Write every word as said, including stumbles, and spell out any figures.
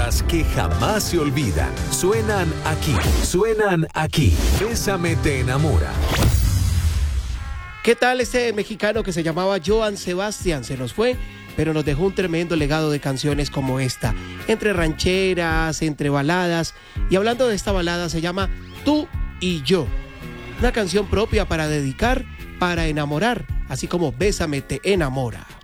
baladas que jamás se olvidan. Suenan aquí, suenan aquí. Bésame te enamora. ¿Qué tal ese mexicano que se llamaba Joan Sebastián? Se nos fue, pero nos dejó un tremendo legado de canciones como esta, entre rancheras, entre baladas. Y hablando de esta balada, se llama Tú y Yo, una canción propia para dedicar, para enamorar, así como Bésame te enamora.